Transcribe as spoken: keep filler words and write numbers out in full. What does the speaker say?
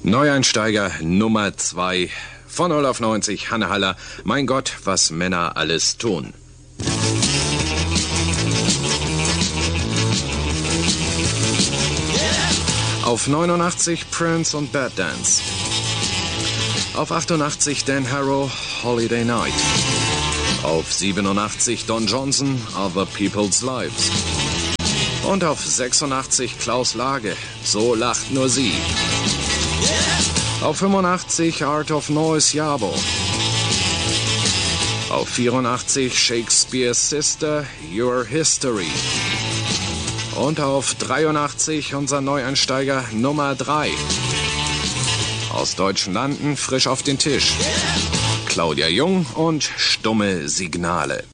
Neueinsteiger Nummer zwei. Von null auf neunzig, Hanne Haller. Mein Gott, was Männer alles tun. Auf neunundachtzig Prince und Bad Dance. Auf achtundachtzig Dan Harrow, Holiday Night. Auf siebenundachtzig Don Johnson, Other People's Lives. Und auf sechsundachtzig Klaus Lage, So lacht nur sie. Auf fünfundachtzig Art of Noise Jabo. Auf vierundachtzig Shakespeare's Sister, Your History. Und auf dreiundachtzig unser Neueinsteiger Nummer drei. Aus deutschen Landen frisch auf den Tisch. Claudia Jung und Stumme Signale.